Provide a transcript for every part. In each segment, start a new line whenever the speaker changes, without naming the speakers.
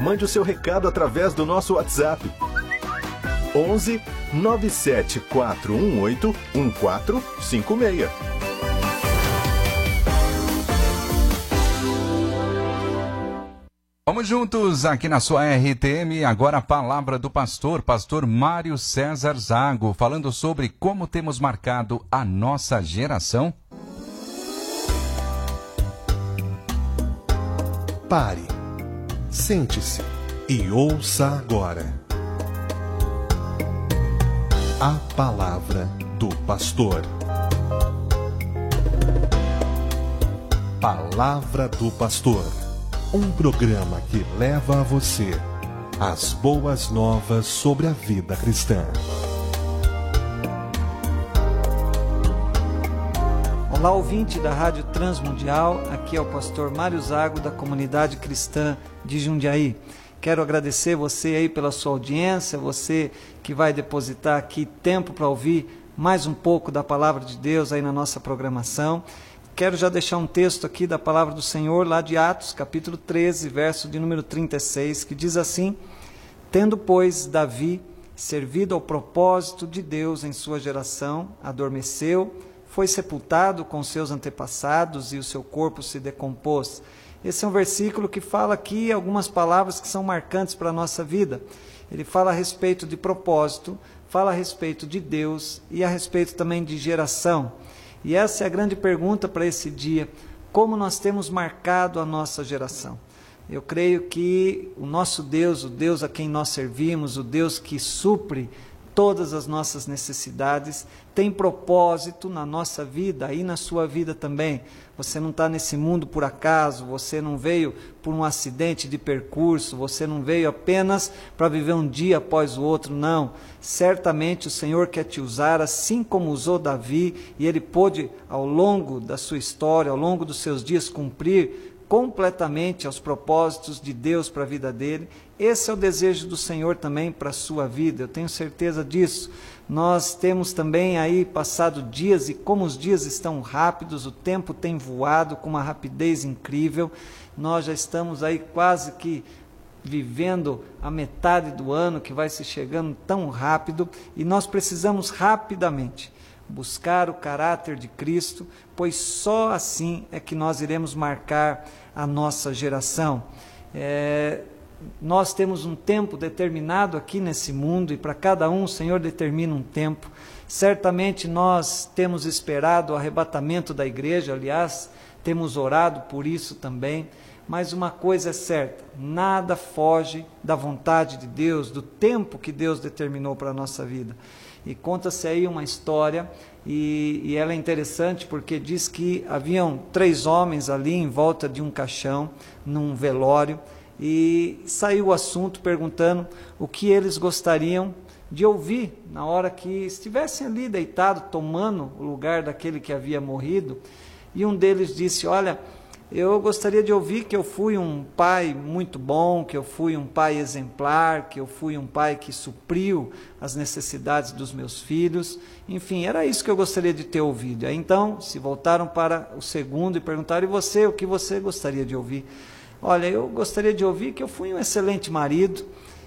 Mande o seu recado através do nosso WhatsApp. 11 97418 1456.
Vamos juntos aqui na sua RTM, agora a palavra do pastor Mário César Zago, falando sobre como temos marcado a nossa geração.
Pare, sente-se e ouça agora a palavra do pastor. Palavra do Pastor. Um programa que leva a você as boas novas sobre a vida cristã.
Olá, ouvinte da Rádio Transmundial, aqui é o pastor Mário Zago, da Comunidade Cristã de Jundiaí. Quero agradecer você aí pela sua audiência, você que vai depositar aqui tempo para ouvir mais um pouco da Palavra de Deus aí na nossa programação. Quero já deixar um texto aqui da Palavra do Senhor, lá de Atos, capítulo 13, verso de número 36, que diz assim: Tendo, pois, Davi servido ao propósito de Deus em sua geração, adormeceu, foi sepultado com seus antepassados e o seu corpo se decompôs. Esse é um versículo que fala aqui algumas palavras que são marcantes para a nossa vida. Ele fala a respeito de propósito, fala a respeito de Deus e a respeito também de geração. E essa é a grande pergunta para esse dia: como nós temos marcado a nossa geração? Eu creio que o nosso Deus, o Deus a quem nós servimos, o Deus que supre todas as nossas necessidades, tem propósito na nossa vida e na sua vida também. Você não está nesse mundo por acaso, você não veio por um acidente de percurso, você não veio apenas para viver um dia após o outro, não. Certamente o Senhor quer te usar assim como usou Davi, e ele pôde, ao longo da sua história, ao longo dos seus dias, cumprir completamente aos propósitos de Deus para a vida dele. Esse é o desejo do Senhor também para a sua vida, eu tenho certeza disso. Nós temos também aí passado dias, e como os dias estão rápidos, o tempo tem voado com uma rapidez incrível. Nós já estamos aí quase que vivendo a metade do ano, que vai se chegando tão rápido, e nós precisamos rapidamente buscar o caráter de Cristo, pois só assim é que nós iremos marcar a nossa geração. Nós temos um tempo determinado aqui nesse mundo, e para cada um o Senhor determina um tempo. Certamente nós temos esperado o arrebatamento da igreja, aliás, temos orado por isso também, mas uma coisa é certa: nada foge da vontade de Deus, do tempo que Deus determinou para a nossa vida. E conta-se aí uma história, e ela é interessante porque diz que haviam 3 homens ali em volta de um caixão, num velório, e saiu o assunto perguntando o que eles gostariam de ouvir na hora que estivessem ali deitados, tomando o lugar daquele que havia morrido. E um deles disse: olha, eu gostaria de ouvir que eu fui um pai muito bom, que eu fui um pai exemplar, que eu fui um pai que supriu as necessidades dos meus filhos. Enfim, era isso que eu gostaria de ter ouvido. Aí então se voltaram para o segundo e perguntaram: e você, o que você gostaria de ouvir? Olha, eu gostaria de ouvir que eu fui um excelente marido,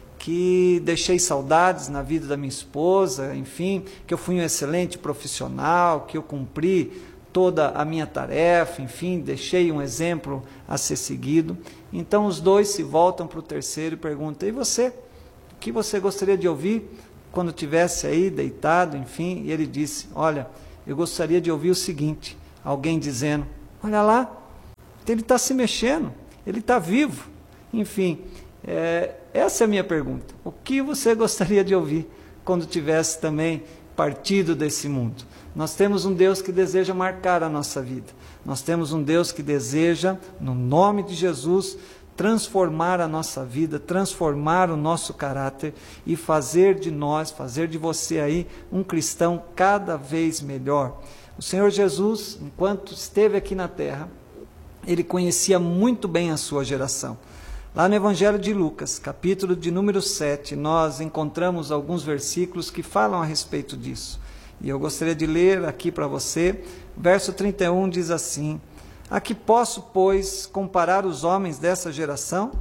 que deixei saudades na vida da minha esposa, enfim, que eu fui um excelente profissional, que eu cumpri toda a minha tarefa, enfim, deixei um exemplo a ser seguido. Então os dois se voltam para o terceiro e perguntam: e você? O que você gostaria de ouvir quando estivesse aí deitado, enfim? E ele disse: olha, eu gostaria de ouvir o seguinte, alguém dizendo: olha lá, ele está se mexendo, ele está vivo. Enfim, essa é a minha pergunta: o que você gostaria de ouvir quando tivesse também partido desse mundo? Nós temos um Deus que deseja marcar a nossa vida. Nós temos um Deus que deseja, no nome de Jesus, transformar a nossa vida, transformar o nosso caráter e fazer de nós, fazer de você aí um cristão cada vez melhor. O Senhor Jesus, enquanto esteve aqui na terra, ele conhecia muito bem a sua geração. Lá no Evangelho de Lucas, capítulo de número 7, nós encontramos alguns versículos que falam a respeito disso. E eu gostaria de ler aqui para você. Verso 31 diz assim: a que posso, pois, comparar os homens dessa geração?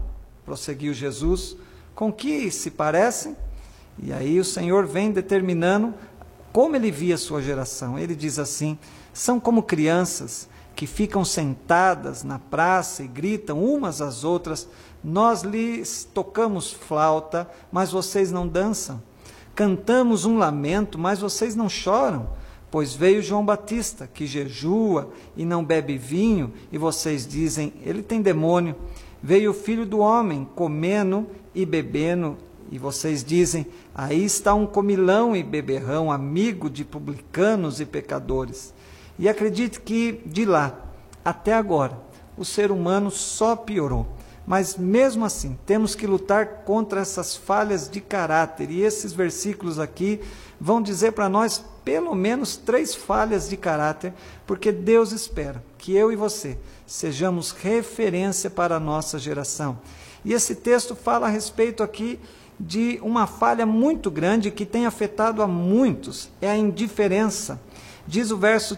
prosseguiu Jesus, com que se parecem? E aí o Senhor vem determinando como ele via a sua geração. Ele diz assim: são como crianças que ficam sentadas na praça e gritam umas às outras: nós lhes tocamos flauta, mas vocês não dançam. Cantamos um lamento, mas vocês não choram. Pois veio João Batista, que jejua e não bebe vinho, e vocês dizem: ele tem demônio. Veio o Filho do Homem, comendo e bebendo, e vocês dizem: aí está um comilão e beberrão, amigo de publicanos e pecadores. E acredite que de lá até agora o ser humano só piorou. Mas mesmo assim temos que lutar contra essas falhas de caráter. E esses versículos aqui vão dizer para nós pelo menos 3 falhas de caráter, porque Deus espera que eu e você sejamos referência para a nossa geração. E esse texto fala a respeito aqui de uma falha muito grande que tem afetado a muitos, é a indiferença. Diz o verso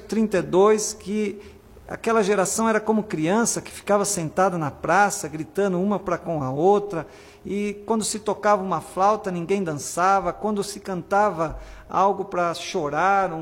32 que aquela geração era como criança que ficava sentada na praça, gritando uma para com a outra, e quando se tocava uma flauta ninguém dançava, quando se cantava algo para chorar,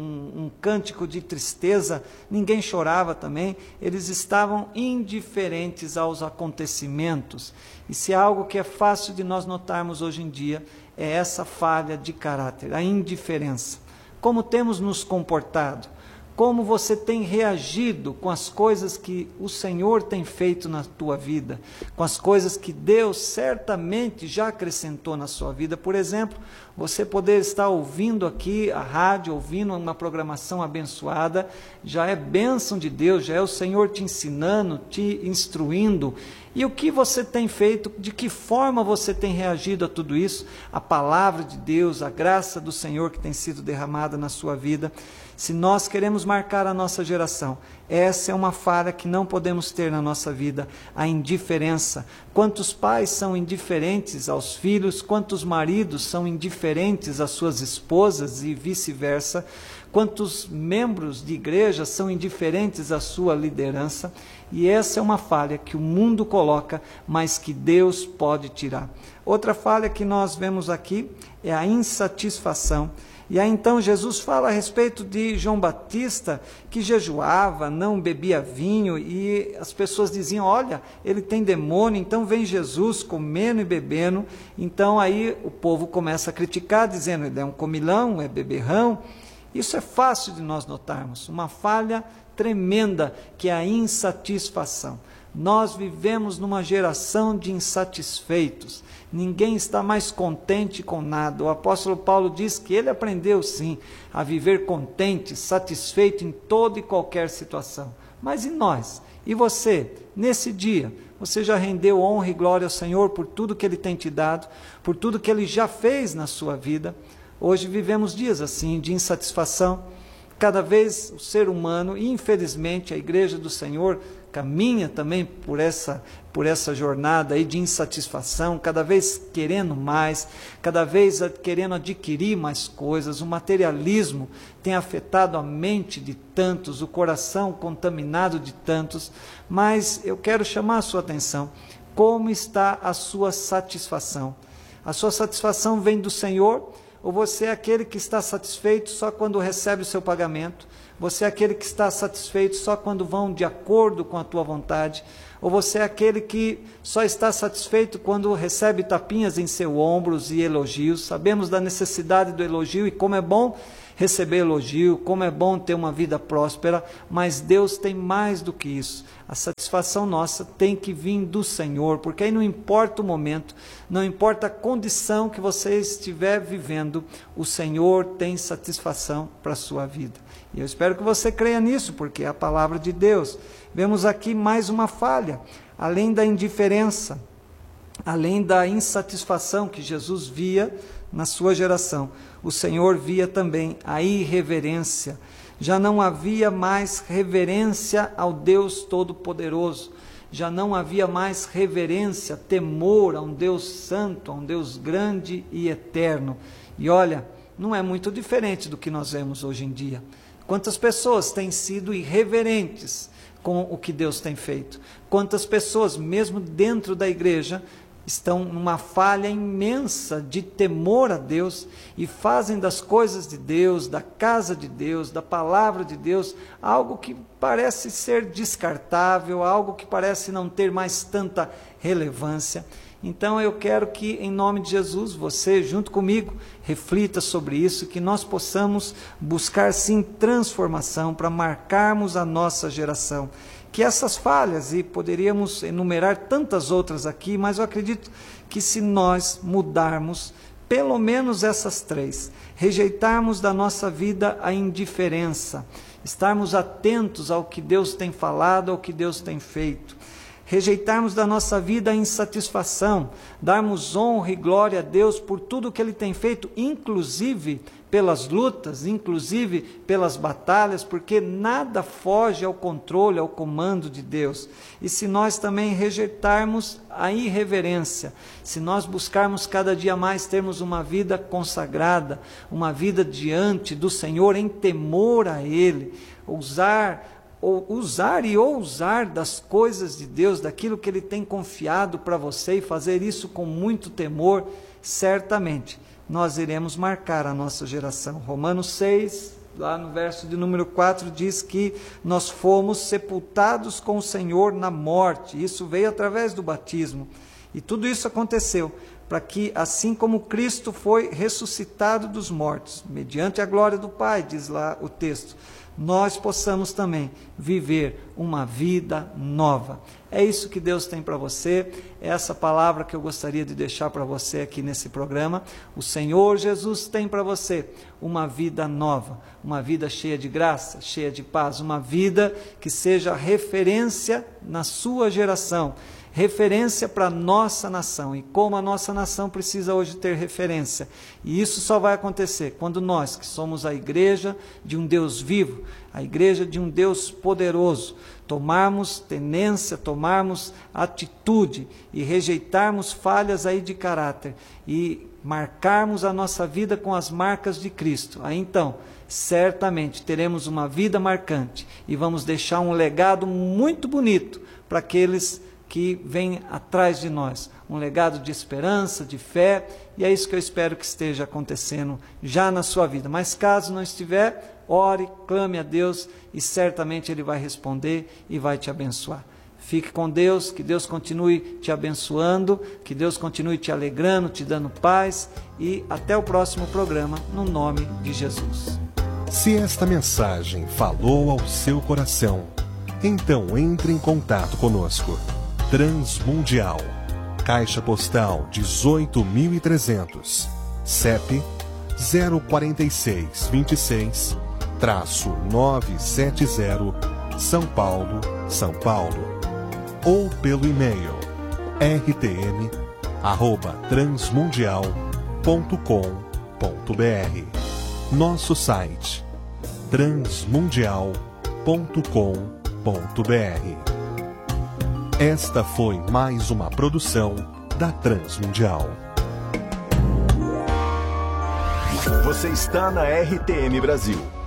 um cântico de tristeza, ninguém chorava também. Eles estavam indiferentes aos acontecimentos. E se há algo que é fácil de nós notarmos hoje em dia, é essa falha de caráter, a indiferença. Como temos nos comportado? Como você tem reagido com as coisas que o Senhor tem feito na tua vida, com as coisas que Deus certamente já acrescentou na sua vida? Por exemplo, você poder estar ouvindo aqui a rádio, ouvindo uma programação abençoada, já é bênção de Deus, já é o Senhor te ensinando, te instruindo. E o que você tem feito, de que forma você tem reagido a tudo isso? A palavra de Deus, a graça do Senhor que tem sido derramada na sua vida. Se nós queremos marcar a nossa geração, essa é uma falha que não podemos ter na nossa vida, a indiferença. Quantos pais são indiferentes aos filhos, quantos maridos são indiferentes às suas esposas e vice-versa, quantos membros de igreja são indiferentes à sua liderança. E essa é uma falha que o mundo coloca, mas que Deus pode tirar. Outra falha que nós vemos aqui é a insatisfação. E aí então Jesus fala a respeito de João Batista, que jejuava, não bebia vinho, e as pessoas diziam: olha, ele tem demônio. Então vem Jesus comendo e bebendo. Então aí o povo começa a criticar, dizendo: ele é um comilão, é beberrão. Isso é fácil de nós notarmos, uma falha tremenda que é a insatisfação. Nós vivemos numa geração de insatisfeitos. Ninguém está mais contente com nada. O apóstolo Paulo diz que ele aprendeu sim a viver contente, satisfeito em toda e qualquer situação. Mas e nós? E você? Nesse dia, você já rendeu honra e glória ao Senhor por tudo que Ele tem te dado, por tudo que Ele já fez na sua vida? Hoje vivemos dias assim, de insatisfação. Cada vez o ser humano, e infelizmente a Igreja do Senhor, caminha também por essa jornada aí de insatisfação, cada vez querendo mais, cada vez querendo adquirir mais coisas. O materialismo tem afetado a mente de tantos, o coração contaminado de tantos. Mas eu quero chamar a sua atenção: como está a sua satisfação? A sua satisfação vem do Senhor? Ou você é aquele que está satisfeito só quando recebe o seu pagamento? Você é aquele que está satisfeito só quando vão de acordo com a tua vontade? Ou você é aquele que só está satisfeito quando recebe tapinhas em seus ombros e elogios? Sabemos da necessidade do elogio e como é bom receber elogio, como é bom ter uma vida próspera, mas Deus tem mais do que isso. A satisfação nossa tem que vir do Senhor, porque aí não importa o momento, não importa a condição que você estiver vivendo, o Senhor tem satisfação para a sua vida. E eu espero que você creia nisso, porque é a palavra de Deus. Vemos aqui mais uma falha, além da indiferença, além da insatisfação que Jesus via na sua geração, o Senhor via também a irreverência. Já não havia mais reverência ao Deus Todo-Poderoso, já não havia mais reverência, temor a um Deus santo, a um Deus grande e eterno. E olha, não é muito diferente do que nós vemos hoje em dia. Quantas pessoas têm sido irreverentes com o que Deus tem feito. Quantas pessoas, mesmo dentro da igreja, estão numa falha imensa de temor a Deus e fazem das coisas de Deus, da casa de Deus, da palavra de Deus, algo que parece ser descartável, algo que parece não ter mais tanta relevância. Então eu quero que, em nome de Jesus, você, junto comigo, reflita sobre isso, que nós possamos buscar sim transformação para marcarmos a nossa geração. Que essas falhas, e poderíamos enumerar tantas outras aqui, mas eu acredito que se nós mudarmos pelo menos essas 3, rejeitarmos da nossa vida a indiferença, estarmos atentos ao que Deus tem falado, ao que Deus tem feito, rejeitarmos da nossa vida a insatisfação, darmos honra e glória a Deus por tudo que Ele tem feito, inclusive pelas lutas, inclusive pelas batalhas, porque nada foge ao controle, ao comando de Deus. E se nós também rejeitarmos a irreverência, se nós buscarmos cada dia mais termos uma vida consagrada, uma vida diante do Senhor em temor a Ele, usar das coisas de Deus, daquilo que Ele tem confiado para você e fazer isso com muito temor, certamente nós iremos marcar a nossa geração. Romanos 6, lá no verso de número 4, diz que nós fomos sepultados com o Senhor na morte. Isso veio através do batismo. E tudo isso aconteceu para que, assim como Cristo foi ressuscitado dos mortos, mediante a glória do Pai, diz lá o texto, nós possamos também viver uma vida nova. É isso que Deus tem para você, é essa palavra que eu gostaria de deixar para você aqui nesse programa. O Senhor Jesus tem para você uma vida nova, uma vida cheia de graça, cheia de paz, uma vida que seja referência na sua geração, referência para a nossa nação, e como a nossa nação precisa hoje ter referência. E isso só vai acontecer quando nós, que somos a igreja de um Deus vivo, a igreja de um Deus poderoso, tomarmos tenência, tomarmos atitude e rejeitarmos falhas aí de caráter e marcarmos a nossa vida com as marcas de Cristo. Aí então, certamente teremos uma vida marcante e vamos deixar um legado muito bonito para aqueles que vem atrás de nós, um legado de esperança, de fé, e é isso que eu espero que esteja acontecendo já na sua vida. Mas caso não estiver, ore, clame a Deus e certamente Ele vai responder e vai te abençoar. Fique com Deus, que Deus continue te abençoando, que Deus continue te alegrando, te dando paz, e até o próximo programa, no nome de Jesus.
Se esta mensagem falou ao seu coração, então entre em contato conosco. Transmundial, Caixa Postal 18.300, CEP 04626-970, São Paulo, São Paulo. Ou pelo e-mail rtm@transmundial.com.br. Nosso site transmundial.com.br. Esta foi mais uma produção da Transmundial.
Você está na RTM Brasil.